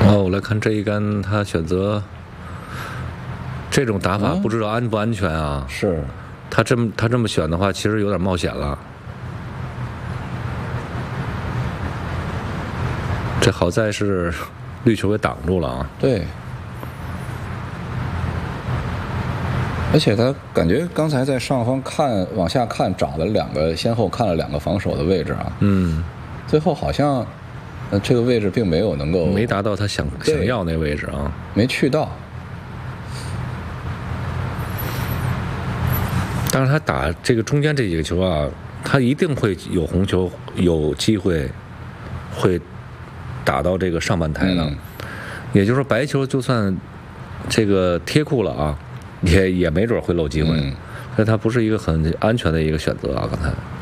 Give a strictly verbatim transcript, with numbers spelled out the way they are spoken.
哦，我来看这一杆，他选择这种打法，不知道安不安全啊？ 嗯、是， 他这么他这么选的话，其实有点冒险了。这好在是绿球给挡住了啊。 对。而且他感觉刚才在上方看往下看，找了两个，先后看了两个防守的位置啊。 嗯。 最后好像，呃，这个位置并没有能够没达到他想想要那位置啊， 没去到。 但是他打这个中间这几个球啊，他一定会有红球，有机会会打到这个上半台的。嗯、也就是说，白球就算这个贴库了啊。也也没准会漏机会， 嗯、 所以它不是一个很安全的一个选择啊，刚才。